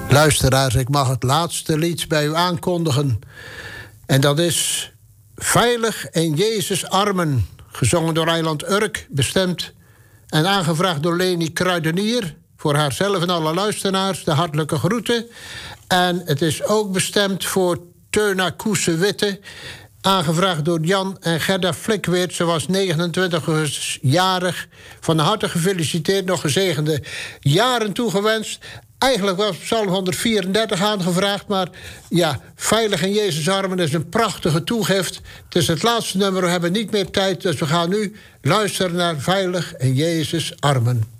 Luisteraars, ik mag het laatste lied bij u aankondigen. En dat is Veilig in Jezus' armen. Gezongen door Eiland Urk, bestemd en aangevraagd door Leni Kruidenier. Voor haarzelf en alle luisteraars, de hartelijke groeten. En het is ook bestemd voor Teuna Koese-Witte. Aangevraagd door Jan en Gerda Flikweert. Ze was 29-jarig. Van harte gefeliciteerd, nog gezegende jaren toegewenst. Eigenlijk was Psalm 134 aangevraagd, maar ja, Veilig in Jezus' armen is een prachtige toegift. Het is het laatste nummer, we hebben niet meer tijd, dus we gaan nu luisteren naar Veilig in Jezus' armen.